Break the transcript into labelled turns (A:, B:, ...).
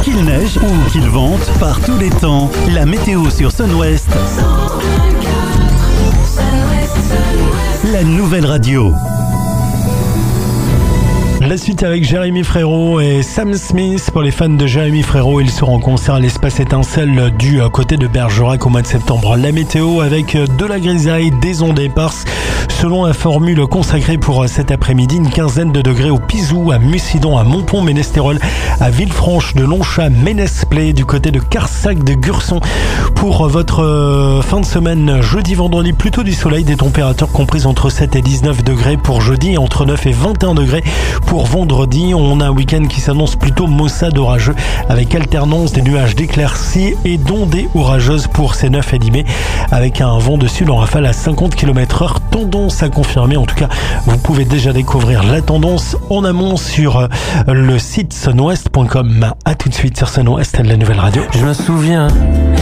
A: Qu'il neige ou qu'il vente, par tous les temps, la météo sur Sun West. La nouvelle radio.
B: La suite avec Jérémy Frérot et Sam Smith. Pour les fans de Jérémy Frérot, ils seront en concert à l'Espace Étincelle du côté de Bergerac au mois de septembre. La météo avec de la grisaille, des ondes éparses. Selon la formule consacrée pour cet après-midi, une quinzaine de degrés au Pizou, à Mucidon, à Montpont-Ménestérol, à Villefranche de Lonchat, Ménesplé, du côté de Carsac, de Gurson. Pour votre fin de semaine, jeudi, vendredi, plutôt du soleil, des températures comprises entre 7 et 19 degrés pour jeudi et entre 9 et 21 degrés pour vendredi. On a un week-end qui s'annonce plutôt maussade orageux avec alternance des nuages d'éclaircies et d'ondées orageuses pour ces 9 et 10 mai avec un vent de sud en rafale à 50 km/h. Tendance à confirmer. En tout cas, vous pouvez déjà découvrir la tendance en amont sur le site sunwest.com. À tout de suite sur Sun West, la nouvelle radio.
C: Je me souviens